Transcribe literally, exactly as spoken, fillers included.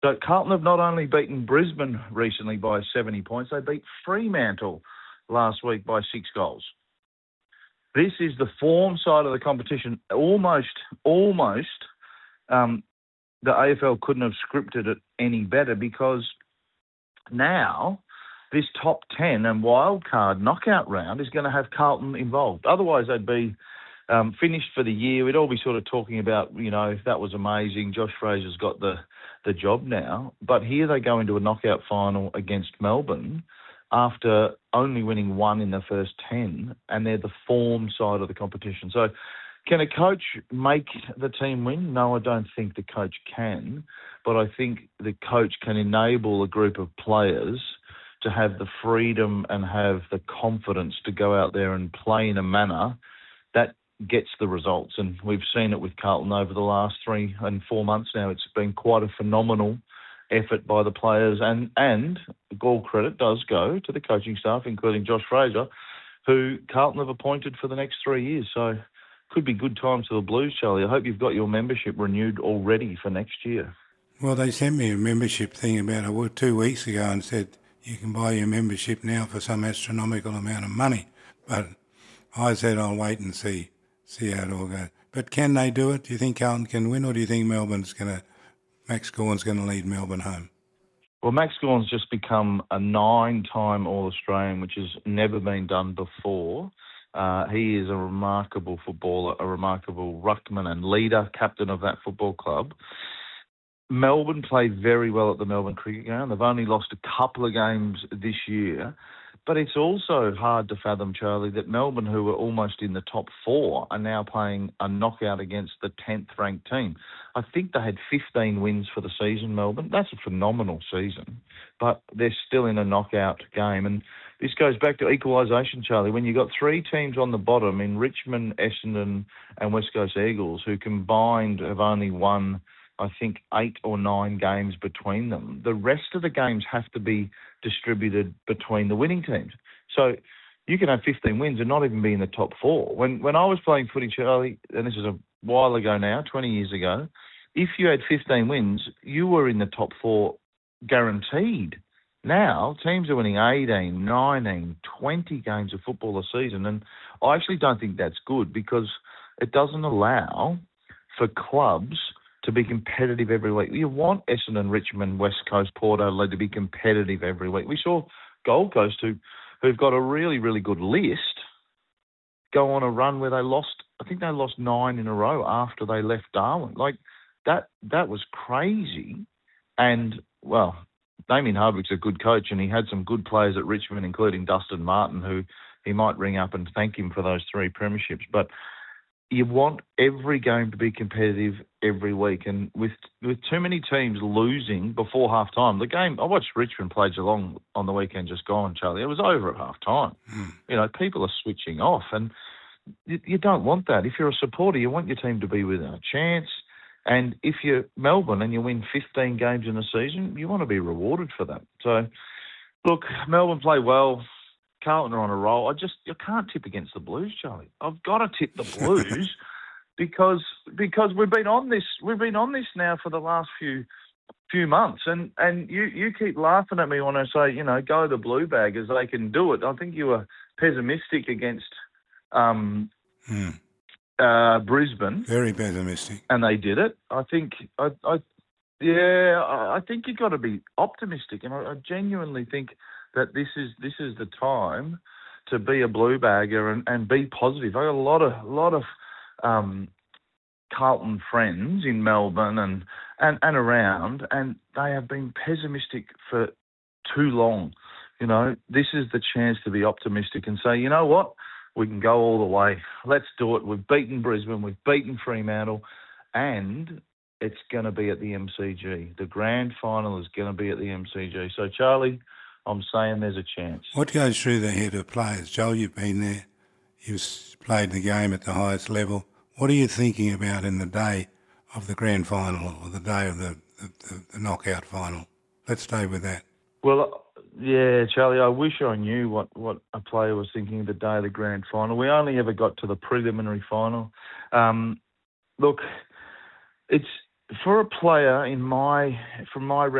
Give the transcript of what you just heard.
So Carlton have not only beaten Brisbane recently by seventy points, they beat Fremantle last week by six goals. This is the form side of the competition. Almost, almost, um, the A F L couldn't have scripted it any better, because now this top ten and wildcard knockout round is going to have Carlton involved. Otherwise, they'd be um, finished for the year. We'd all be sort of talking about, you know, that was amazing. Josh Fraser's got the, the job now. But here they go into a knockout final against Melbourne after only winning one in the first ten, and they're the form side of the competition. So can a coach make the team win? No, I don't think the coach can. But I think the coach can enable a group of players to have the freedom and have the confidence to go out there and play in a manner that gets the results. And we've seen it with Carlton over the last three and four months now. It's been quite a phenomenal effort by the players, and, and all credit does go to the coaching staff, including Josh Fraser, who Carlton have appointed for the next three years. So could be good times for the Blues, Charlie. I hope you've got your membership renewed already for next year. Well, they sent me a membership thing about a, two weeks ago and said you can buy your membership now for some astronomical amount of money. But I said I'll wait and see, see how it all goes. But can they do it? Do you think Carlton can win, or do you think Melbourne's going to, Max Gawn's going to lead Melbourne home? Well, Max Gawn's just become a nine-time All-Australian, which has never been done before. Uh, he is a remarkable footballer, a remarkable ruckman and leader, captain of that football club. Melbourne play very well at the Melbourne Cricket Ground. They've only lost a couple of games this year. But it's also hard to fathom, Charlie, that Melbourne, who were almost in the top four, are now playing a knockout against the tenth ranked team. I think they had fifteen wins for the season, Melbourne. That's a phenomenal season. But they're still in a knockout game. And this goes back to equalisation, Charlie. When you've got three teams on the bottom in Richmond, Essendon and West Coast Eagles, who combined have only won, I think, eight or nine games between them, the rest of the games have to be distributed between the winning teams. So you can have fifteen wins and not even be in the top four. When when I was playing footy, Charlie, and this is a while ago now, twenty years ago, if you had fifteen wins, you were in the top four guaranteed. Now, teams are winning eighteen, nineteen, twenty games of football a season, and I actually don't think that's good, because it doesn't allow for clubs to be competitive every week. You want Essendon, Richmond, West Coast, Port Adelaide to be competitive every week. We saw Gold Coast, who, who've got a really, really good list, go on a run where they lost, I think they lost nine in a row after they left Darwin. Like, that that was crazy. And, well, Damien Hardwick's a good coach, and he had some good players at Richmond, including Dustin Martin, who he might ring up and thank him for those three premierships. But you want every game to be competitive every week. And with with too many teams losing before half-time, the game, I watched Richmond play Geelong on the weekend just gone, Charlie. It was over at half-time. Mm. You know, people are switching off, and you, you don't want that. If you're a supporter, you want your team to be within a chance. And if you're Melbourne and you win fifteen games in a season, you want to be rewarded for that. So, look, Melbourne play well. Carlton are on a roll. I just you can't tip against the Blues, Charlie. I've got to tip the Blues because because we've been on this we've been on this now for the last few few months, and, and you, you keep laughing at me when I say, you know, go the Blue Baggers, they can do it. I think you were pessimistic against um, hmm. uh, Brisbane. Very pessimistic, and they did it. I think I, I yeah I think you've got to be optimistic, and I, I genuinely think that this is this is the time to be a blue bagger and, and be positive. I got a lot of a lot of um, Carlton friends in Melbourne and, and, and around, and they have been pessimistic for too long. You know, this is the chance to be optimistic and say, you know what, we can go all the way. Let's do it. We've beaten Brisbane, we've beaten Fremantle, and it's going to be at the M C G. The grand final is going to be at the M C G. So, Charlie, I'm saying there's a chance. What goes through the head of players? Joel, you've been there. You've played the game at the highest level. What are you thinking about in the day of the grand final or the day of the, the, the knockout final? Let's stay with that. Well, yeah, Charlie, I wish I knew what, what a player was thinking the day of the grand final. We only ever got to the preliminary final. Um, look, it's for a player in my, from my